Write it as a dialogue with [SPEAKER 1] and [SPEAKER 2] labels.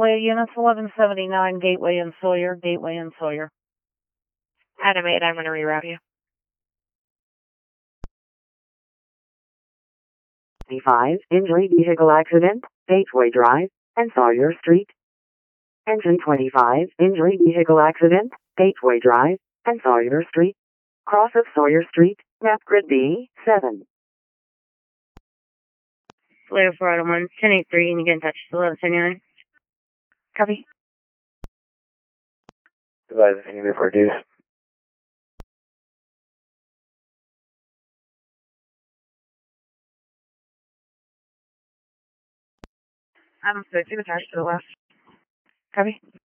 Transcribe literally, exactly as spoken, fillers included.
[SPEAKER 1] Gateway, units eleven seventy-nine, Gateway and Sawyer, Gateway and Sawyer.
[SPEAKER 2] Adam eight, I'm going to reroute you.
[SPEAKER 3] five, injury vehicle accident, Gateway Drive, and Sawyer Street. Engine twenty-five, injury vehicle accident, Gateway Drive, and Sawyer Street. Cross of Sawyer Street, map grid B, seven.
[SPEAKER 2] Toledo four Adam one, ten eighty-three, and you get in touch. eleven seventy-nine. Copy.
[SPEAKER 4] Advise if you need me for reduce.
[SPEAKER 2] I'm fifteen attached to the left. Copy.